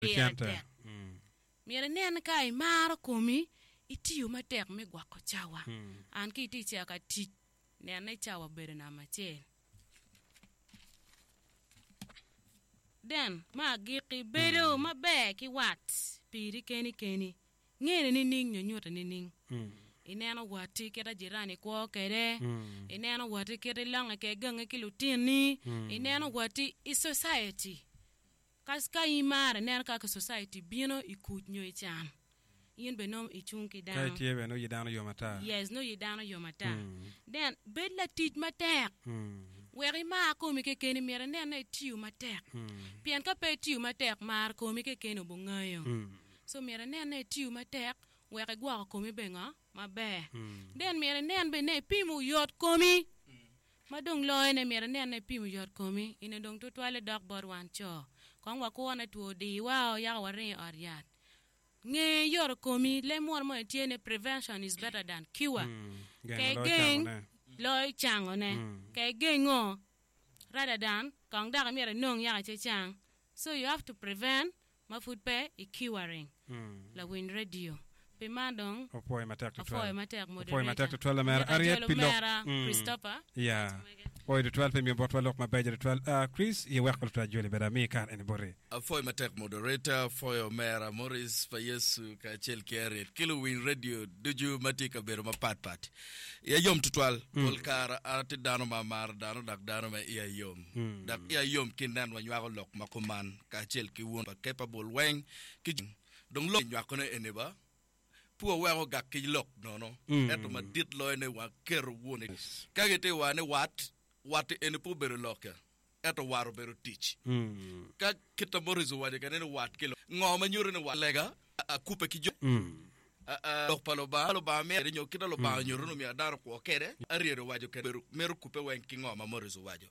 Piante. Mira nen kai maro komi itiyo matek me gwako chawa. An ki iti chaka ti nene chawa bere na machel. Den ma giki bedo mabe ki wat piri keni. Ngene ni ning nyonyota ni ning. Ineno wati keda jirani kwa kede. Ineno wati keda langa ke gange kilutini. Ineno wati i society. Kaska imare nen ka society bino ikuj nyo ichan. Yen benom ichunki down. Kai tiebe no yidano yomata. Yes, no yidano yomata. Then bed la tij matek. Weri ma komi ke keni mera nen tiyu matek. Pian ka pe tiyu matek mar komi ke keni bungayo. So mera nen tiyu matek weri gwa komi benga mabe. Then mera nen be ne pimu yot komi. Madong loe ne mera nen pimu yot komi. Ine dong tutwale dog bor wan cho. Kong wakuwana tuo di wao ya warin oriat. Nge yor komi le mor mo tiene prevention is better than cure. Ke geng loy chango ne. Ke gengo rather than kong daga mera nong ya che chang. So you have to prevent ma food pe i curing. La win radio. Pe mandong Opoy matek to 12. Opoy matek moderator. Opoy matek to 12 mer Ariet Pilok. Christopher. Yeah. Oy de 12 mi bot walok ma beje de 12. Chris ye wakol to joli beda mi kan en bore. Afoy matek moderator for mera Morris for Yesu ka chel kere kilo win radio duju matika bero ma pat. Ya yom tutwal volkara ati dano ma mar dano dak dano ma iya yom. Dak iya yom kindan wa nyago lok makuman ka chel ki won pa capable weng ki dong lok nyako ne eneba. Puwa wego gak ki lok no. Eto ma dit lo ne wa kero woni. Kagete wa ne wat ene pu bero loka. Eto waro bero teach. Ka kita morizo waje kanene wat kilo. Ngoma nyure ne wat lega kupe ki jo. Lok palo ba me nyo kita lo ba nyure no mi adaro ko kede. Ariero waje ke meru kupe wen ki ngoma morizo waje.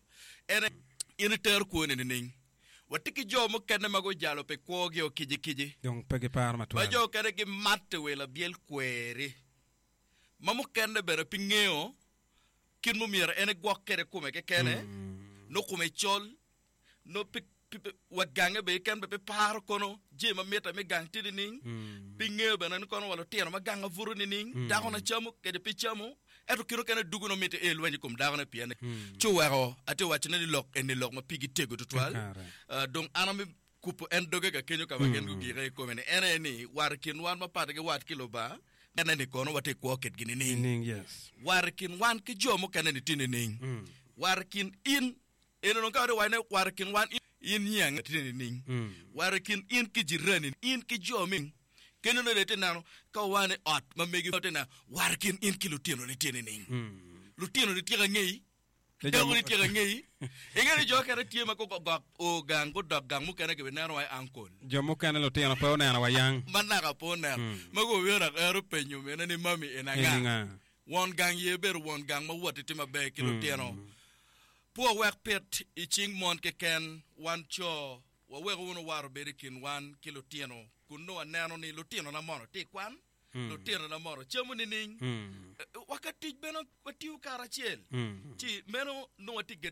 Ene ter ko ne ning. Watiki jo mo kene mago jalo pe kwoge o kiji. Donc pege par ma ba jo kene ki matte wela biel kwere. Mamu kene bere pingeo kin mo mira ene gwakere kume ke kene no kume chol no pik wagange be kan be par kono je ma meta me gang tidi ning pingeo be nan kono wala tieno ma ganga vuru ni ning da kono chamu ke de pichamu eto kiro kene duguno mete elwani kum da kono piane chuwero ate wachne ni lok ene lok ma pigi tego to twal donc anami kupo en doge ga kenyo ka wagen gu gire ko mene ene ni warkin wan ma pade ge wat kilo ba ene ni kono wate ko ket gini ning yes warkin wan ki jomo kene ni tini ning warkin in ene non ka de wane warkin wan in yang tini ning warkin in ki jirani in ki joming kene no lete nano ka wane ot ma megi tena warkin in ki lutino ni tini ning lutino ni tira ngei Ewu ni tira ngei. Ingani jo kere tie ma ko gak o gang ko dog gang mu kene ke benano wa ankol. Jo mu kene lo tieno pa ona wa yang. Manna ka pona. Mago wera ero penyu mena ni mami enanga. One gang ye ber one gang ma wati tima be kilo tieno. Po work pet iching mon ke ken one cho wa wego wono waro berikin 1 kilo tieno. Kuno anano ni lo tieno na mono te kwan. Lo tieno na moro chemu ni ning wakati beno watiu karachel chi meno no wati